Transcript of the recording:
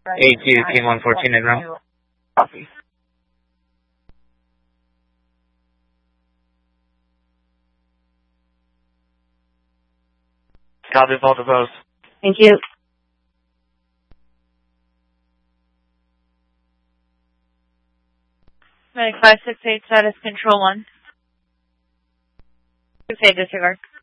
AQ King 114 in room. Copy. Copy, fault proposed. Thank you. Medic 568 status control 1. 68 disregard.